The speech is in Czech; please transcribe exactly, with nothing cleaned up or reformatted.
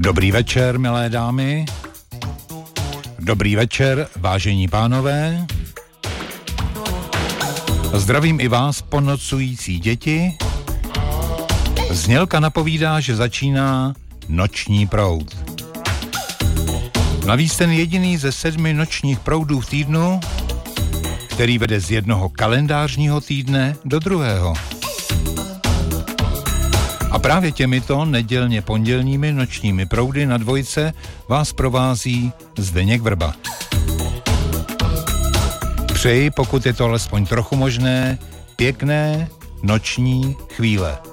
Dobrý večer, milé dámy. Dobrý večer, vážení pánové. Zdravím i vás, ponocující děti. Znělka napovídá, že začíná noční proud. Navíc ten jediný ze sedmi nočních proudů v týdnu, který vede z jednoho kalendářního týdne do druhého. A právě těmito nedělně pondělními nočními proudy na dvojce vás provází Zdeněk Vrba. Přeji, pokud je to alespoň trochu možné, pěkné noční chvíle.